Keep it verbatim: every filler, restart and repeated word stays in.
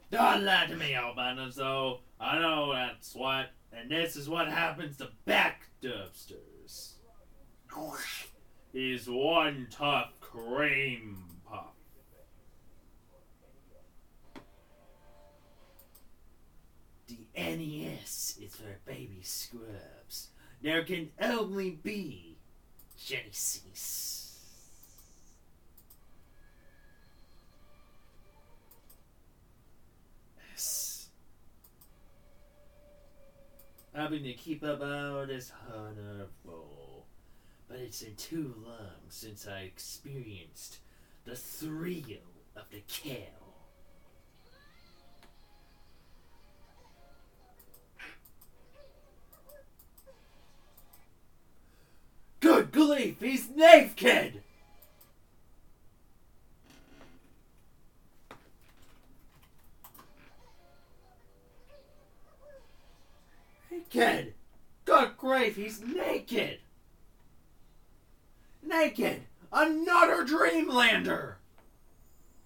Don't lie to me, Albano. I know that's what, and this is what happens to backdubsters. He's one tough cream puff. The N E S is for baby scrubs. There can only be Genesis. Yes. Having to keep up all this wonderful, but it's been too long since I experienced the thrill of the kill. Good grief, he's naked! Naked! Good grief, he's naked! Naked! Another Dreamlander!